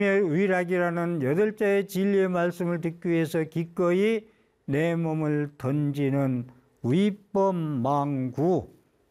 의락이라는 8자의 진리의 말씀을 듣기 위해서 기꺼이 내 몸을 던지는 위법망구.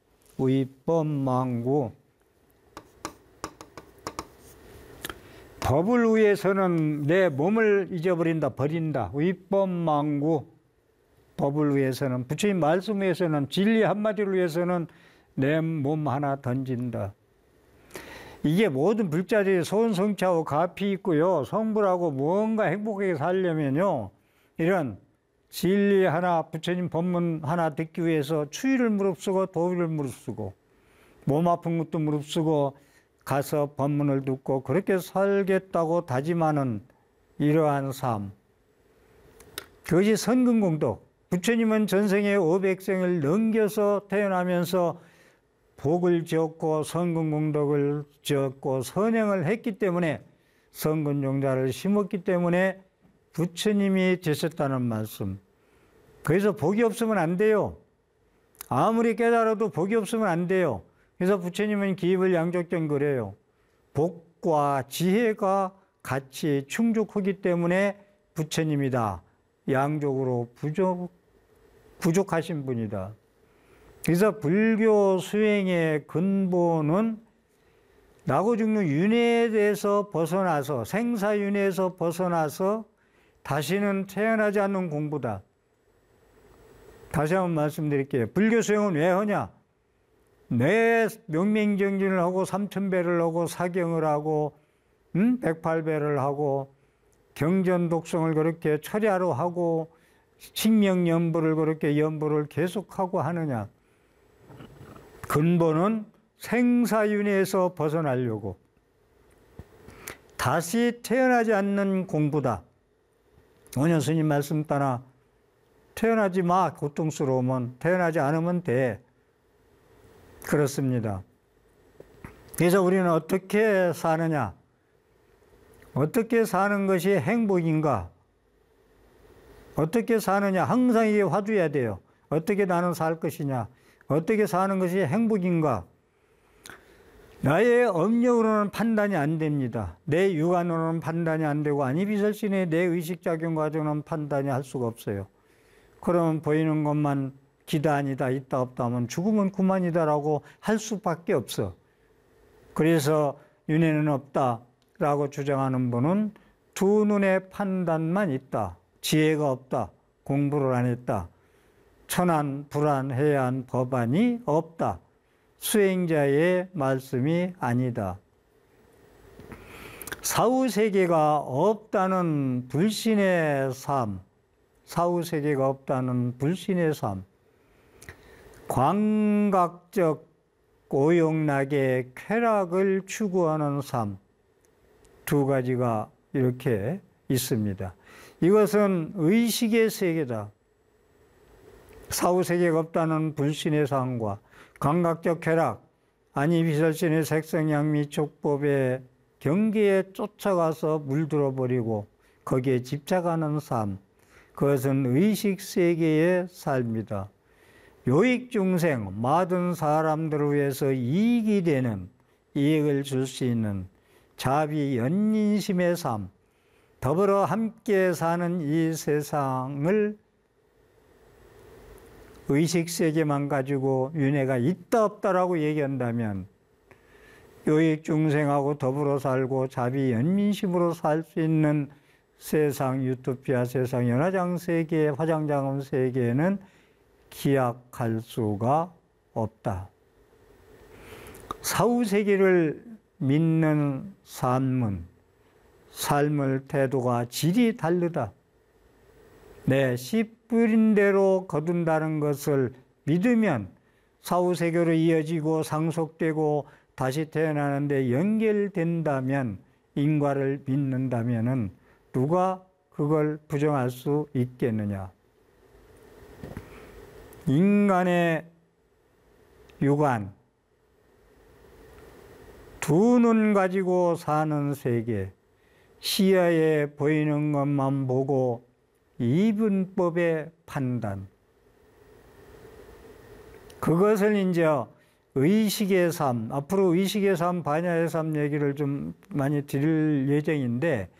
법을 위해서는 내 몸을 잊어버린다, 버린다. 위법망구. 법을 위해서는, 부처님 말씀 위해서는, 진리 한마디를 위해서는 내 몸 하나 던진다. 이게 모든 불자들이 소원성취하고 가피 있고요, 성불하고 무언가 행복하게 살려면요, 이런 진리 하나, 부처님 법문 하나 듣기 위해서 추위를 무릅쓰고 더위를 무릅쓰고 몸 아픈 것도 무릅쓰고 가서 법문을 듣고 그렇게 살겠다고 다짐하는 이러한 삶, 그것이 선근공덕. 부처님은 전생에 500생을 넘겨서 태어나면서 복을 지었고 선근공덕을 지었고 선행을 했기 때문에, 선근종자를 심었기 때문에 부처님이 되셨다는 말씀. 그래서 복이 없으면 안 돼요. 아무리 깨달아도 복이 없으면 안 돼요. 그래서 부처님은 기입을 양족전 그래요. 복과 지혜가 같이 충족하기 때문에 부처님이다. 양족으로 부족하신 분이다. 그래서 불교 수행의 근본은 나고 죽는 윤회에 대해서 벗어나서, 생사윤회에서 벗어나서 다시는 태어나지 않는 공부다. 다시 한번 말씀드릴게요. 불교 수행은 왜 하냐? 내 명명정진을 하고 3000배를 하고 사경을 하고 108배를 하고 경전독성을 그렇게 철야로 하고 칙명연부를 그렇게 연부를 계속하고 하느냐? 근본은 생사윤회에서 벗어나려고, 다시 태어나지 않는 공부다. 원효 스님 말씀 따라 태어나지 마. 고통스러우면 태어나지 않으면 돼. 그렇습니다. 그래서 우리는 어떻게 사느냐? 어떻게 사는 것이 행복인가? 어떻게 사느냐? 항상 이게 화두해야 돼요. 어떻게 나는 살 것이냐? 어떻게 사는 것이 행복인가? 나의 업력으로는 판단이 안 됩니다. 내 육안으로는 판단이 안 되고 아니비설신의 내 의식작용 과정은 판단이 할 수가 없어요. 그러면 보이는 것만 기다 아니다, 있다 없다 하면 죽으면 그만이다라고 할 수밖에 없어. 그래서 윤회는 없다라고 주장하는 분은 두 눈의 판단만 있다. 지혜가 없다. 공부를 안 했다. 천안, 불안, 해안, 법안이 없다. 수행자의 말씀이 아니다. 사후세계가 없다는 불신의 삶, 사후세계가 없다는 불신의 삶, 광각적 오용락의 쾌락을 추구하는 삶, 두 가지가 이렇게 있습니다. 이것은 의식의 세계다. 사후세계가 없다는 불신의 삶과 광각적 쾌락, 아니비설신의 색성양미촉법의 경계에 쫓아가서 물들어버리고 거기에 집착하는 삶, 그것은 의식세계의 삶이다. 요익중생, 모든 사람들을 위해서 이익이 되는, 이익을 줄 수 있는 자비연민심의 삶, 더불어 함께 사는 이 세상을 의식세계만 가지고 윤회가 있다 없다라고 얘기한다면, 요익중생하고 더불어 살고 자비연민심으로 살 수 있는 세상, 유토피아 세상, 연화장세계, 화장장엄세계에는 기약할 수가 없다. 사후세계를 믿는 삶을 태도가 질이 다르다. 내 씨 뿌린 대로 거둔다는 것을 믿으면 사후세계로 이어지고 상속되고 다시 태어나는데 연결된다면, 인과를 믿는다면 누가 그걸 부정할 수 있겠느냐? 인간의 육안, 두 눈 가지고 사는 세계, 시야에 보이는 것만 보고 이분법의 판단, 그것을 이제 의식의 삶, 앞으로 의식의 삶, 반야의 삶 얘기를 좀 많이 드릴 예정인데